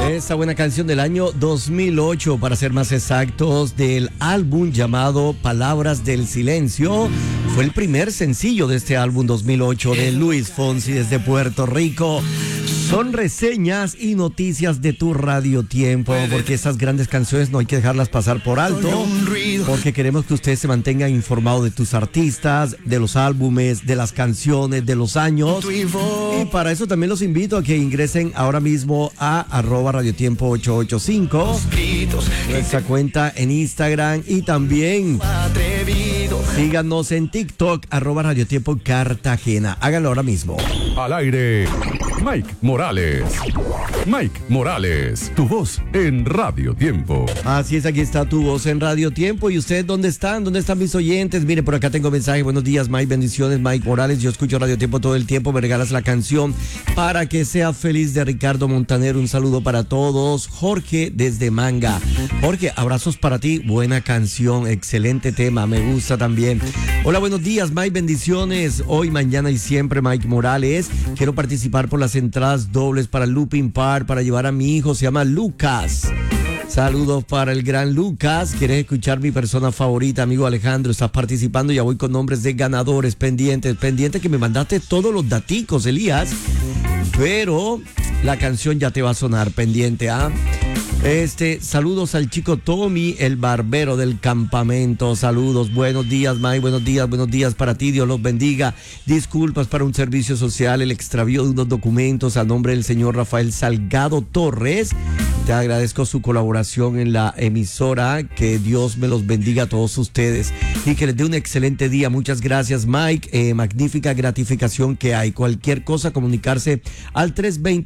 Esta buena canción del año 2008, para ser más exactos, del álbum llamado Palabras del Silencio. Fue el primer sencillo de este álbum 2008 de Luis Fonsi desde Puerto Rico. Son reseñas y noticias de tu Radio Tiempo, porque estas grandes canciones no hay que dejarlas pasar por alto, porque queremos que usted se mantenga informado de tus artistas, de los álbumes, de las canciones, de los años. Y para eso también los invito a que ingresen ahora mismo a @radiotiempo885, nuestra cuenta en Instagram, y también síganos en TikTok, @radiotiempo Cartagena. Háganlo ahora mismo. Al aire, Mike Morales. Mike Morales, tu voz en Radio Tiempo. Así es, aquí está tu voz en Radio Tiempo. ¿Y ustedes dónde están? ¿Dónde están mis oyentes? Mire, por acá tengo mensaje. Buenos días, Mike. Bendiciones, Mike Morales. Yo escucho Radio Tiempo todo el tiempo. Me regalas la canción Para que sea feliz de Ricardo Montaner. Un saludo para todos. Jorge desde Manga. Jorge, abrazos para ti. Buena canción, excelente tema. Me gusta también. Hola, buenos días, Mike. Bendiciones. Hoy, mañana y siempre, Mike Morales. Quiero participar por las entradas dobles para Looping Park para llevar a mi hijo. Se llama Lucas. Saludos para el gran Lucas. ¿Quieres escuchar mi persona favorita, amigo Alejandro? Estás participando. Ya voy con nombres de ganadores pendientes que me mandaste todos los daticos, Elías. Pero la canción ya te va a sonar pendiente, ¿ah? Saludos al chico Tommy, el barbero del campamento. Saludos, buenos días, Mike, buenos días para ti, Dios los bendiga. Disculpas para un servicio social, el extravío de unos documentos a nombre del señor Rafael Salgado Torres. Te agradezco su colaboración en la emisora, que Dios me los bendiga a todos ustedes y que les dé un excelente día. Muchas gracias, Mike. Magnífica gratificación que hay. Cualquier cosa, comunicarse al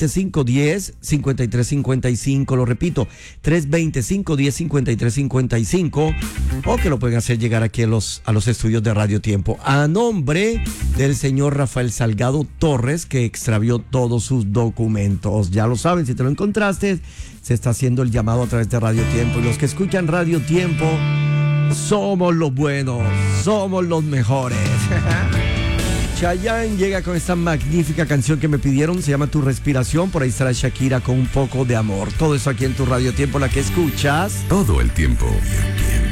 320-510-5355, lo repito, 320-510-5355, o que lo pueden hacer llegar aquí a los estudios de Radio Tiempo, a nombre del señor Rafael Salgado Torres, que extravió todos sus documentos. Ya lo saben, si te lo encontraste, se está haciendo el llamado a través de Radio Tiempo. Y los que escuchan Radio Tiempo, somos los buenos, somos los mejores. Chayanne llega con esta magnífica canción que me pidieron, se llama Tu Respiración. Por ahí estará Shakira con Un Poco de Amor. Todo eso aquí en tu Radio Tiempo, la que escuchas todo el tiempo.